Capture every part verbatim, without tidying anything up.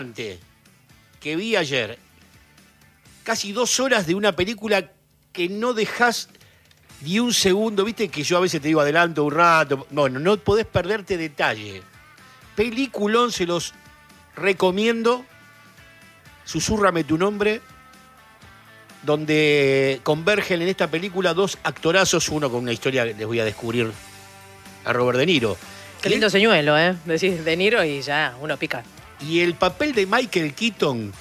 que vi ayer, casi dos horas de una película que no dejás ni un segundo, viste que yo a veces te digo adelanto un rato, bueno, no podés perderte detalle. Peliculón, se los recomiendo, Susúrrame tu nombre, donde convergen en esta película dos actorazos, uno con una historia que les voy a descubrir, a Robert De Niro. Qué lindo señuelo, ¿eh? Decís De Niro y ya uno pica. Y el papel de Michael Keaton,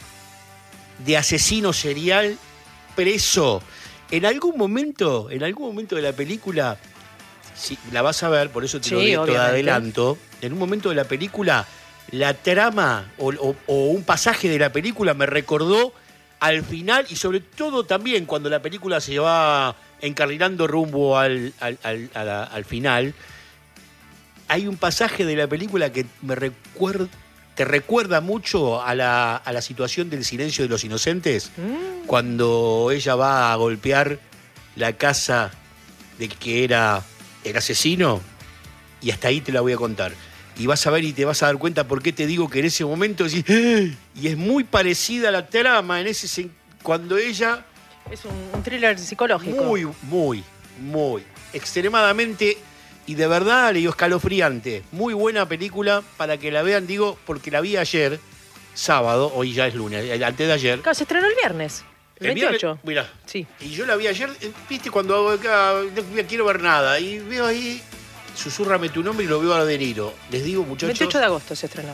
de asesino serial, preso. En algún momento, en algún momento de la película, si la vas a ver, por eso te Sí, lo digo de obviamente. adelanto, en un momento de la película, la trama o, o- o un pasaje de la película me recordó al final, y sobre todo también cuando la película se va encarrilando rumbo al, al, al- a la- al final, hay un pasaje de la película que me recuerda, te recuerda mucho a la, a la situación del Silencio de los Inocentes, Mm. cuando ella va a golpear la casa de que era el asesino, y hasta ahí te la voy a contar. Y vas a ver y te vas a dar cuenta por qué te digo que en ese momento decís, ¡ah! Y es muy parecida a la trama en ese sen- cuando ella, Es un, un thriller psicológico. muy, muy, muy, extremadamente y de verdad, le digo, escalofriante. Muy buena película para que la vean, digo, porque la vi ayer, sábado, hoy ya es lunes, eh, antes de ayer. Claro, se estrenó el viernes. El El viernes, veintiocho. mirá, Sí. y yo la vi ayer, eh, viste, cuando hago acá, no quiero ver nada, y veo ahí, Susúrrame tu nombre y lo veo a De Niro. Les digo, muchachos, veintiocho de agosto se estrenó.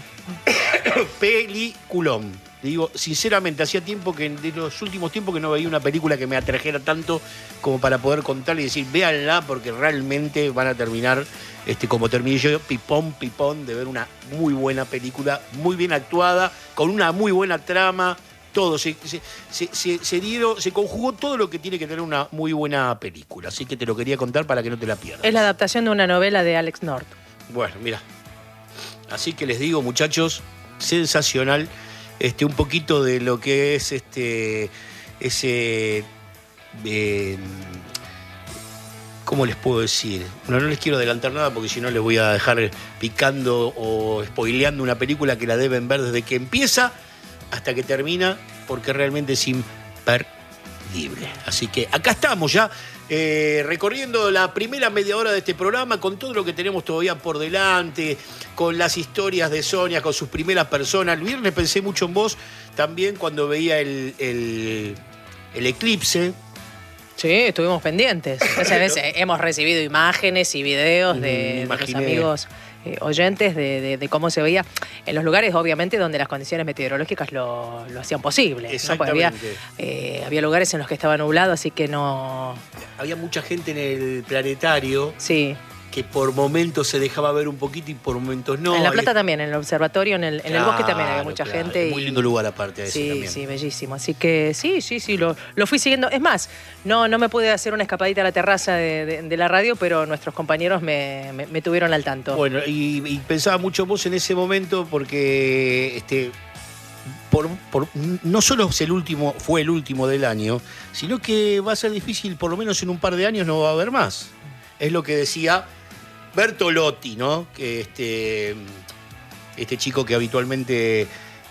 peliculón. Le digo, sinceramente, hacía tiempo que, de los últimos tiempos que no veía una película que me atrajera tanto como para poder contarle y decir, véanla, porque realmente van a terminar, este, como terminé yo, pipón, pipón, de ver una muy buena película, muy bien actuada, con una muy buena trama, todo. Se, se, se, se, se dieron- se conjugó todo lo que tiene que tener una muy buena película. Así que te lo quería contar para que no te la pierdas. Es la adaptación de una novela de Alex North. Bueno, mira. Así que les digo, muchachos, sensacional. Este, un poquito de lo que es este ese eh, ¿cómo les puedo decir? No, no les quiero adelantar nada porque si no les voy a dejar picando o spoileando una película que la deben ver desde que empieza hasta que termina, porque realmente es imperdible. Así que acá estamos ya, eh, recorriendo la primera media hora de este programa con todo lo que tenemos todavía por delante, con las historias de Sonia, con sus primeras personas. El viernes pensé mucho en vos también cuando veía el, el, el eclipse. Sí, estuvimos pendientes. Esa vez eh, hemos recibido imágenes y videos Mm, de, de los imaginé. amigos eh, oyentes de, de- de cómo se veía en los lugares, obviamente, donde las condiciones meteorológicas lo, lo hacían posible, ¿no? Porque había, Exactamente. eh, había lugares en los que estaba nublado, así que no... Había mucha gente en el planetario Sí. que por momentos se dejaba ver un poquito y por momentos no. en La Y- Plata también, en el observatorio, en el, en el bosque también había Claro, mucha claro. gente. Es muy y- lindo lugar aparte de ese Sí, también. sí, bellísimo. Así que sí, sí, sí, lo, lo fui siguiendo. Es más, no, no me pude hacer una escapadita a la terraza de, de- de la radio, pero nuestros compañeros me, me- me tuvieron al tanto. Bueno, y, y pensaba mucho en vos en ese momento porque este, por, por- no solo es el último, fue el último del año, sino que va a ser difícil, por lo menos en un par de años no va a haber más. Es lo que decía Bertolotti, ¿no? Que este, este chico que habitualmente,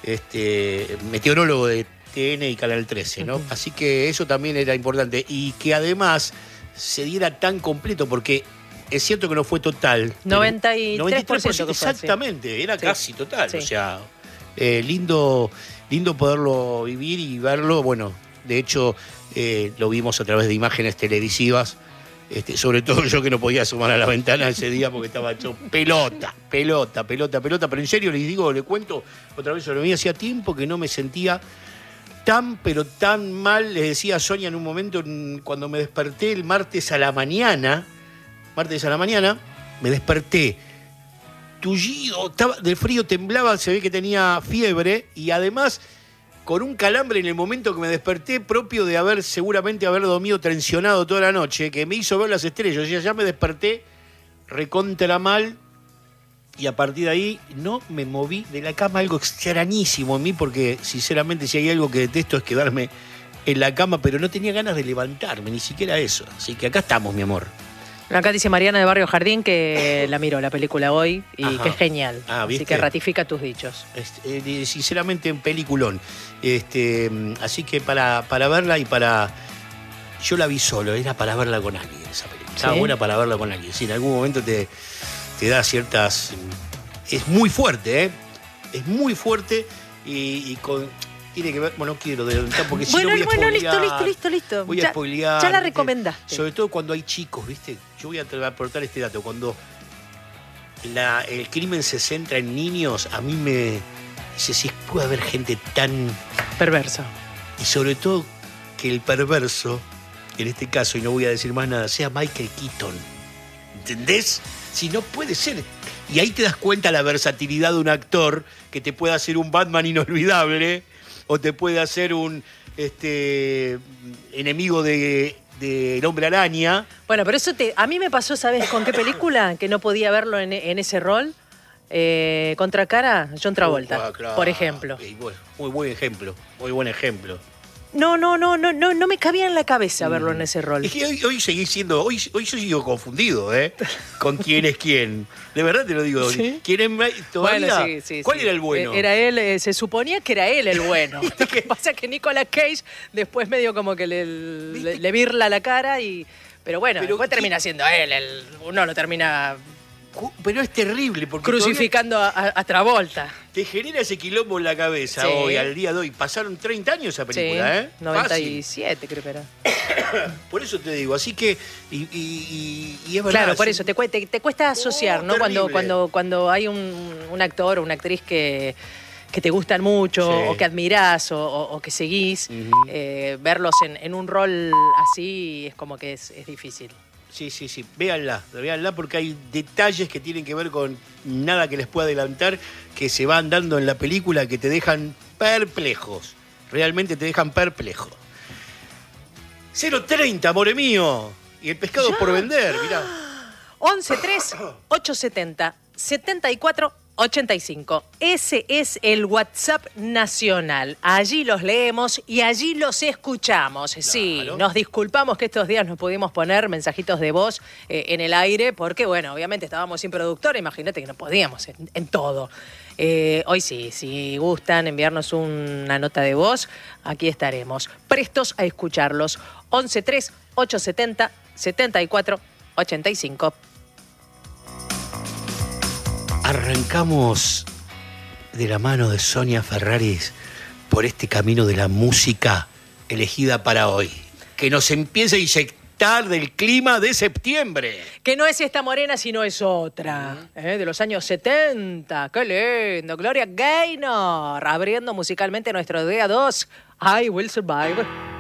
este, meteorólogo de T N y Canal trece, ¿no? Ujú. Así que eso también era importante. Y que además se diera tan completo, porque es cierto que no fue total. pero noventa y tres por ciento que fue, sí. exactamente, era Sí. casi total. Sí. O sea, eh, lindo, lindo poderlo vivir y verlo. Bueno, de hecho, eh, lo vimos a través de imágenes televisivas. Este, sobre todo yo que no podía asomar a la ventana ese día porque estaba hecho pelota, pelota, pelota, pelota. Pero en serio les digo, le cuento otra vez sobre mí. Hacía tiempo que no me sentía tan, pero tan mal. Les decía a Sonia en un momento, en- cuando me desperté el martes a la mañana, martes a la mañana, me desperté tullido, estaba, del frío temblaba, se ve que tenía fiebre y además con un calambre en el momento que me desperté, propio de haber seguramente haber dormido tensionado toda la noche, que me hizo ver las estrellas. Yo decía, ya me desperté recontra mal y a partir de ahí no me moví de la cama, algo extrañísimo en mí, porque sinceramente si hay algo que detesto es quedarme en la cama, pero no tenía ganas de levantarme, ni siquiera eso. Así que acá estamos, mi amor. Acá dice Mariana de Barrio Jardín que la miró la película hoy y Ajá. que es genial. Ah, así que ratifica tus dichos. Este, eh, sinceramente, un peliculón. Este, así que para, para verla y para... Yo la vi solo, era para verla con alguien esa película. ¿Sí? Estaba buena para verla con alguien. Sí, en algún momento te, te da ciertas... Es muy fuerte, ¿eh? Es muy fuerte y, y con... Tiene que ver, bueno, no quiero adelantar porque si bueno, no voy a bueno, spoilear. listo, listo, listo, listo. Voy ya, a spoilear. Ya la recomendaste. Sobre todo cuando hay chicos, ¿viste? Yo voy a aportar este dato. Cuando la, el crimen se centra en niños, a mí me dice si puede haber gente tan... perversa. Y sobre todo que el perverso, en este caso, y no voy a decir más nada, sea Michael Keaton. ¿Entendés? Si no puede ser... Y ahí te das cuenta la versatilidad de un actor que te puede hacer un Batman inolvidable o te puede hacer un este enemigo de, de El Hombre Araña. Bueno, pero eso te, a mí me pasó, ¿sabes con qué película? Que no podía verlo en, en ese rol. Eh, Contracara, John Travolta, uh, claro. por ejemplo. Okay, bueno, muy buen ejemplo, muy buen ejemplo. No, no, no, no, no, no me cabía en la cabeza verlo mm. en ese rol. Es que hoy, hoy seguís siendo, hoy, hoy yo sigo confundido, ¿eh? Con quién es quién. De verdad te lo digo. ¿Sí? ¿Quién es todavía? Bueno, sí, sí, ¿Cuál sí. era el bueno? Era él, eh, se suponía que era él el bueno. Lo que pasa es que Nicolas Cage después medio como que le, le, le birla la cara y. Pero bueno, pero después ¿qué? termina siendo él, el, uno lo termina. Pero es terrible porque crucificando a, a Travolta. Te genera ese quilombo en la cabeza sí. hoy, al día de hoy. Pasaron treinta años esa película, sí. ¿eh? noventa y siete Fácil. Creo que era. Por eso te digo, así que... Y, y, y es verdad, claro, por eso, te, te, te cuesta asociar, oh, ¿no? Cuando, cuando, cuando hay un, un actor o una actriz que... que te gustan mucho, sí. o que admirás, o, o, o que seguís, uh-huh. eh, verlos en, en un rol así es como que es, es difícil. Sí, sí, sí, véanla, véanla porque hay detalles que tienen que ver con nada que les pueda adelantar, que se van dando en la película que te dejan perplejos, realmente te dejan perplejos. cero treinta, amore mío, y el pescado ¿Ya? Por vender, mirá. once tres ocho setenta setenta y cuatro ochenta y cinco. Ese es el WhatsApp nacional. Allí los leemos y allí los escuchamos. Claro. Sí, nos disculpamos que estos días no pudimos poner mensajitos de voz eh, en el aire porque, bueno, obviamente estábamos sin productor. Imagínate que no podíamos en, en todo. Eh, hoy sí, si gustan enviarnos una nota de voz, aquí estaremos. Prestos a escucharlos. once tres ocho setenta setenta y cuatro ochenta y cinco. Arrancamos de la mano de Sonia Ferraris por este camino de la música elegida para hoy. Que nos empiece a inyectar del clima de septiembre. Que no es esta morena, sino es otra. Uh-huh. ¿eh? De los años setenta. ¡Qué lindo! Gloria Gaynor, abriendo musicalmente nuestro día dos. I Will Survive.